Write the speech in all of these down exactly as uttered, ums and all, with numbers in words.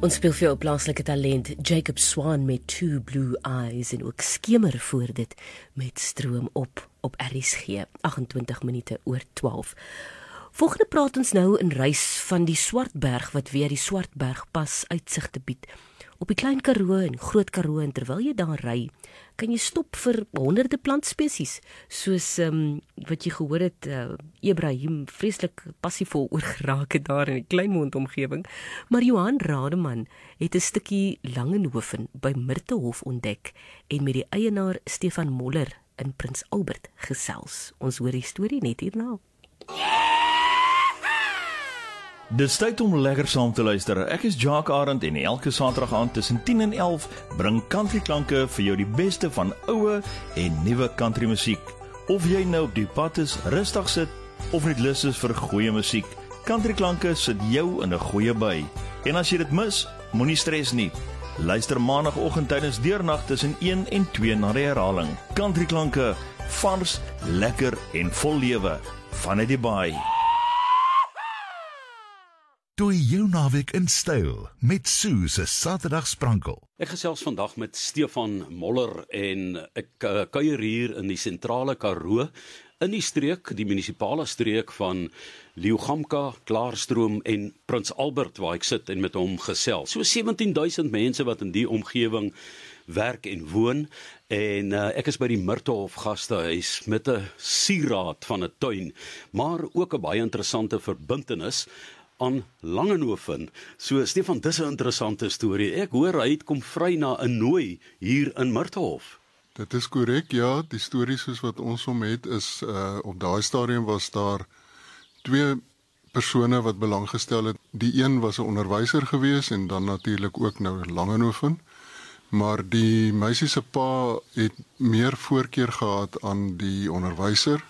Ons speel vir jou plaaslike talent Jacob Swan met Two Blue Eyes en ook Skemer voor dit met Stroom op op R S G, agt-en-twintig minute oor twaalf. Volgende praat ons nou in reis van die Swartberg wat weer die Swartbergpas uitsig te bied. Op die Klein Karoo en Groot Karoo, en terwyl jy daar ry, kan jy stop vir honderde plantspesies, soos um, wat jy gehoor het, uh, Ibrahim vreeslik passievol oor geraak het daar in die Kleinmond omgewing, maar Johan Rademan het 'n stukkie Langenhoven by Myrtehof ontdek en met die eienaar Stefan Moller in Prins Albert gesels. Ons hoor die storie net hierna. Dis tyd om lekker saam te luister. Ek is Jacques Arend en elke Saterdag aand tussen tien en elf bring country klanke vir jou die beste van oue en nuwe country musiek. Of jy nou op die pad is, rustig sit of net lus is vir goeie musiek, country klanke sit jou in 'n goeie by. En as jy dit mis, moenie stres nie. Luister maandagooggend tydens deurnag tussen een en twee na die herhaling. Country klanke, vars, lekker en vol lewe vanuit die baai. Doe jou naweek in styl met Sue se Saterdag sprankel. Ek gesels vandag met Stefan Moller en ek uh, kuier hier in die sentrale Karoo, in die streek, die munisipale streek van Leeugamka, Klaarstroom en Prins Albert waar ek sit en met hom gesels. So sewentien duisend mense wat in die omgewing werk en woon en uh, ek is by die Myrtehof gastehuis met 'n sieraad van 'n tuin, maar ook 'n baie interessante verbintenis aan Langenhoven. So Stefan, dis 'n interessante storie. Ek hoor hy het kom vry na 'n nooi hier in Myrtehof. Dit is korrek, ja. Die storie soos wat ons hom het is, uh, op daai stadium was daar twee persone wat belang gestel het. Die een was 'n onderwyser gewees en dan natuurlik ook nou Langenhoven. Maar die meisie se pa het meer voorkeur gehad aan die onderwyser.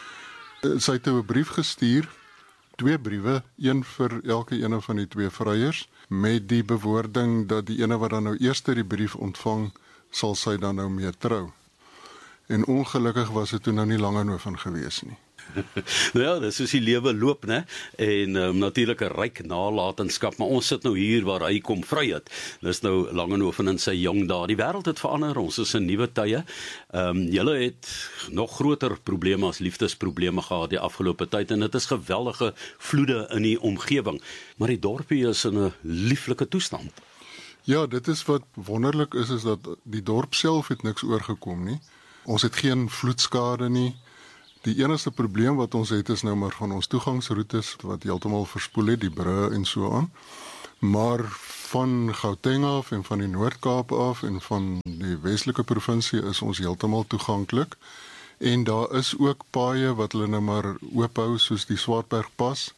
Sy het 'n brief gestuur, twee briewe, een vir elke ene van die twee vryers, met die bewoording dat die ene wat dan nou eerste die brief ontvang, sal sy dan nou mee trou. En ongelukkig was dit toe nou nie Langenhoven gewees nie. Nou ja, dis soos die lewe loop, né? En um, natuurlik 'n ryk nalatenskap, maar ons sit nou hier waar hy kom vry het. Dis nou Langenhoven in sy jong dae. Die wêreld het verander, ons is in nuwe tye. Ehm um, julle het nog groter probleme as liefdesprobleme gehad die afgelope tyd en dit is geweldige vloede in die omgewing. Maar die dorpie is in 'n lieflike toestand. Ja, dit is wat wonderlik is, is dat die dorp self het niks oorgekom nie. Ons het geen vloedskade nie. Die enigste probleem wat ons het is nou maar van ons toegangsroetes wat heeltemal verspoel het, die brûe en so aan. Maar van Gauteng af en van die Noord-Kaap af en van die Weselike provinsie is ons heeltemal toeganklik. En daar is ook paaie wat hulle nou maar oophou soos die Swartbergpas.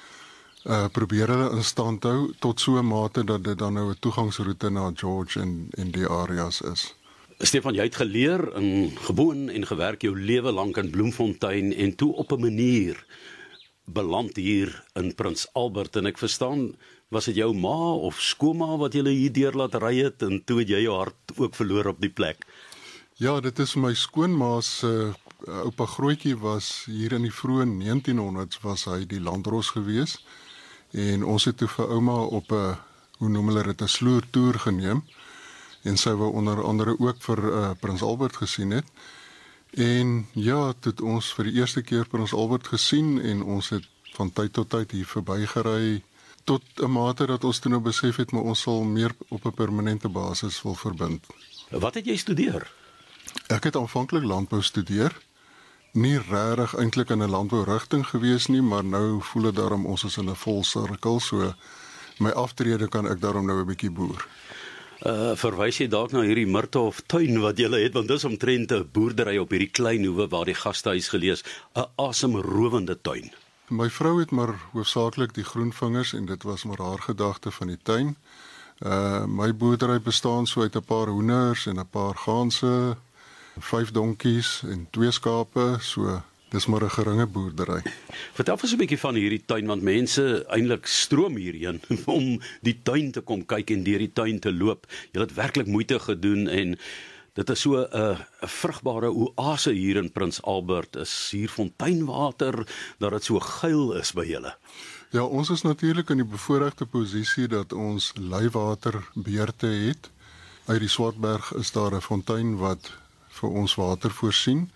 Uh, probeer hulle in stand hou tot so 'n mate dat dit dan nou 'n toegangsroete na George en, en die areas is. Stefan, jy het geleer en gewoon en gewerk jou lewe lank in Bloemfontein en toe op 'n manier beland hier in Prins Albert en ek verstaan, was dit jou ma of skoonma wat julle hier deur laat ry het en toe het jy jou hart ook verloor op die plek? Ja, dit is my skoonma se uh, oupa Grootjie was hier in die vroeë negentienhonderd's was hy die landros gewees en ons het toe vir ouma op 'n, hoe noem hulle dit, 'n sloertoer geneem. En sy wou onder andere ook vir uh, Prins Albert gesien het. En ja, toe het ons vir die eerste keer Prins Albert gesien en ons het van tyd tot tyd hier verbygery tot 'n mate dat ons toe nou besef het maar ons sal meer op 'n permanente basis wil verbind. Wat het jy studeer? Ek het aanvanklik landbou studeer. Nie regtig eintlik in 'n landbourigting gewees nie, maar nou voel dit daarom ons is in 'n vol sirkel, so my aftrede kan ek daarom nou 'n bietjie boer. Uh, verwys jy dalk na hierdie Myrtehof tuin wat julle het, want dis omtrent 'n boerdery op hierdie klein hoewe waar die gastehuis gelees, 'n asemrowende tuin. My vrou het maar hoofsaaklik die groenvingers en dit was maar haar gedagte van die tuin. Uh, my boerdery bestaan so uit 'n paar hoenders en 'n paar ganse, vyf donkies en twee skape, so dis maar 'n geringe boerdery. Vertel ons 'n bietjie van hierdie tuin, want mense eintlik stroom hierheen om die tuin te kom kyk en deur die tuin te loop. Jy het werklik moeite gedoen en dit is so 'n uh, vrugbare oase hier in Prins Albert. Is hier fonteinwater dat dit so geil is by julle? Ja, ons is natuurlik in die bevoordeelde posisie dat ons leiwaterbeurte het. Uit die Swartberg is daar 'n fontein wat vir ons water voorsien.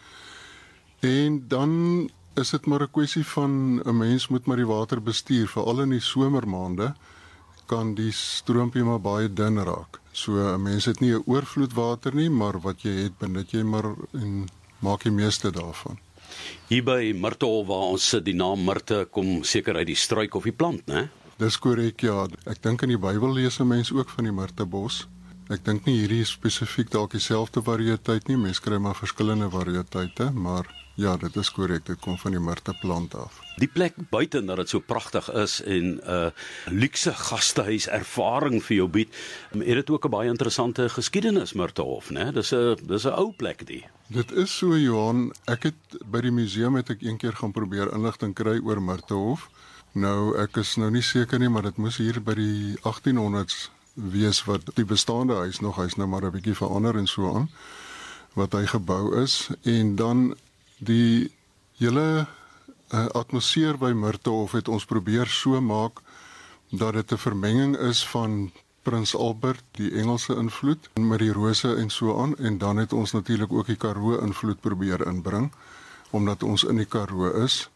En dan is dit maar 'n kwessie van 'n mens moet maar die water bestuur, veral in die somermaande kan die stroompie maar baie dun raak. So 'n mens het nie 'n oorvloed water nie, maar wat jy het, benut jy maar en maak die meeste daarvan. Hier by Myrtehof waar ons sit, die naam Myrte kom seker uit die struik of die plant, né? Dis korrek, ja. Ek dink in die Bybel lees 'n mens ook van die myrtebos. Ek dink nie hierdie is spesifiek dalk dieselfde variëteit nie, mense kry maar verskillende variëteite, maar ja, dit is korrek, dit kom van die myrteplant af. Die plek buite dat dit so pragtig is en 'n uh, luukse gastehuis ervaring vir jou bied, het dit ook 'n baie interessante geskiedenis, Myrtehof, né? Dis 'n dis 'n ou plek die. Dit is so, Johan. Ek het by die museum het ek een keer gaan probeer inligting kry oor Myrtehof. Nou, ek is nou nie seker nie, maar dit moes hier by die achttienhonderds wees wat die bestaande huis nog, hy's nou maar 'n bietjie verander en so aan, wat hy gebou is. En dan die hele uh, atmosfeer by Myrtehof het ons probeer so maak dat dit 'n vermenging is van Prins Albert, die Engelse invloed, met die rose en so aan, en dan het ons natuurlik ook die Karoo invloed probeer inbring, omdat ons in die Karoo is.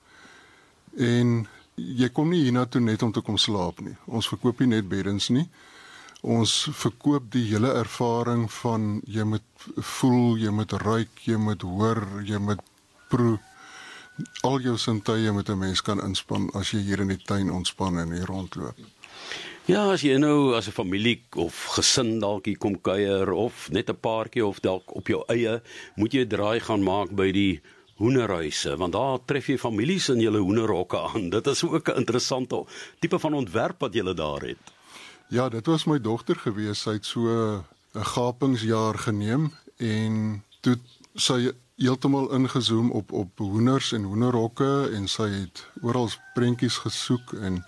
En jy kom nie hiernatoe net om te kom slaap nie. Ons verkoop nie net beddens nie. Ons verkoop die hele ervaring van jy moet voel, jy moet ruik, jy moet hoor, jy moet proe. Al jou sintuie moet 'n mens kan inspann as jy hier in die tuin ontspan en hier rondloop. Ja, as jy nou as 'n familie of gesin dalk hier kom kuier of net 'n paartjie of dalk op jou eie, moet jy 'n draai gaan maak by die hoenderhuise, want daar tref jy families in julle hoenderhokke aan. Dit is ook 'n interessante tipe van ontwerp wat julle daar het. Ja, dit was my dogter gewees. Sy het so 'n gapingsjaar geneem en toe sy heeltemal ingezoom op op hoenders en hoenderhokke en sy het oral prentjies gesoek en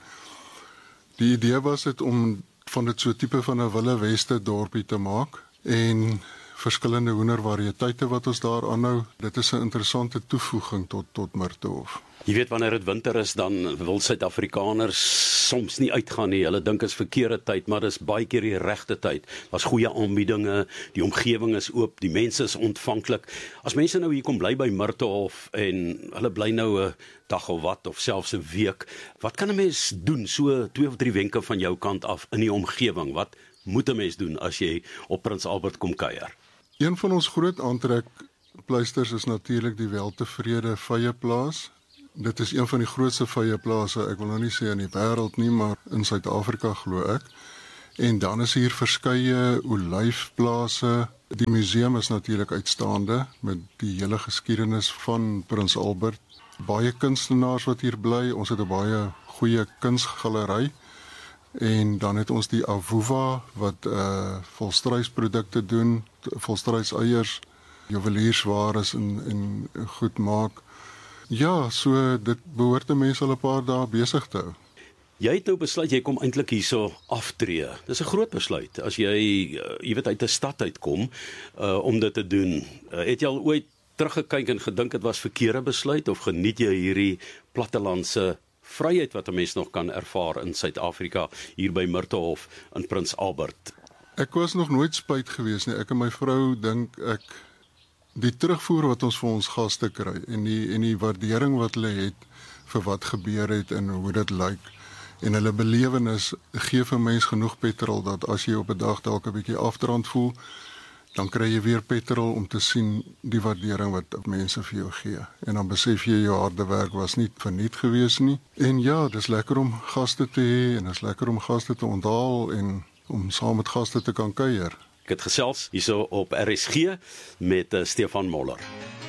die idee was dit om van dit so tipe van 'n Wille Weste dorpie te maak en verskillende hoendervariëteite wat ons daar aanhou. Dit is 'n interessante toevoeging tot tot Myrtehof. Jy weet wanneer dit winter is, dan wil Suid-Afrikaners soms nie uitgaan nie. Hulle dink is verkeerde tyd, maar dis baie keer die regte tyd. Daar's goeie aanbiedinge, die omgewing is oop, die mense is ontvanklik. As mense nou hier kom bly by Myrtehof en hulle bly nou 'n dag of wat of selfs 'n week, wat kan 'n mens doen? So twee of drie wenke van jou kant af in die omgewing. Wat moet 'n mens doen as jy op Prins Albert kom kuier? Een van ons groot aantrekpleisters is natuurlik die weltevrede vyeplaas. Dit is een van die grootste vyeplase, ek wil nou nie sê in die wêreld nie, maar in Suid-Afrika glo ek. En dan is hier verskeie olyfplase. Die museum is natuurlik uitstaande met die hele geskiedenis van Prins Albert. Baie kunstenaars wat hier bly. Ons het 'n baie goeie kunsgalery. En dan het ons die Avuva wat uh volstruisprodukte doen, volstruiseiers, juweliersware en en goed maak. Ja, so dit behoort 'n mens al 'n paar dae besig te hou. Jy het nou besluit jy kom eintlik hierso aftree. Dis 'n groot besluit as jy uh, jy weet uit 'n stad uitkom uh om dit te doen. Uh, het jy al ooit teruggekyk en gedink dit was verkeerde besluit of geniet jy hierdie plattelandse vryheid wat 'n mens nog kan ervaar in Suid-Afrika hier by Myrtehof in Prins Albert? Ek was nog nooit spyt gewees nie. Ek en my vrou dink ek die terugvoer wat ons vir ons gaste kry en die en die waardering wat hulle het vir wat gebeur het en hoe dit lyk en hulle belewenis gee vir mens genoeg petrol dat as jy op 'n dag dalk 'n bietjie afdrand voel, dan kry jy weer petrol om te sien die waardering wat mense vir jou gee. En dan besef jy jou harde werk was nie verniet gewees nie. En ja, dis lekker om gaste te hê en dis lekker om gaste te onthaal en om saam met gaste te kan kuier. Ek het gesels hierso op R S G met uh, Stefan Moller.